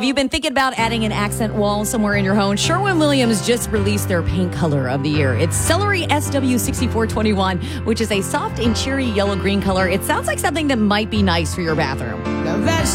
If you've been thinking about adding an accent wall somewhere in your home, Sherwin-Williams just released their paint color of the year. It's Celery SW6421, which is a soft and cheery yellow-green color. It sounds like something that might be nice for your bathroom. Now that's